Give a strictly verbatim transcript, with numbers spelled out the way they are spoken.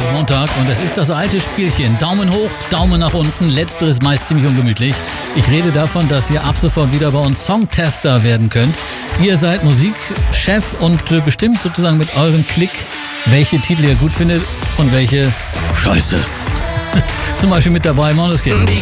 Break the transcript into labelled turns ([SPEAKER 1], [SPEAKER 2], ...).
[SPEAKER 1] Montag und es ist das alte Spielchen. Daumen hoch, Daumen nach unten, letzteres meist ziemlich ungemütlich. Ich rede davon, dass ihr ab sofort wieder bei uns Songtester werden könnt. Ihr seid Musikchef und bestimmt sozusagen mit eurem Klick, welche Titel ihr gut findet und welche Scheiße. Zum Beispiel mit dabei Måneskin.
[SPEAKER 2] Die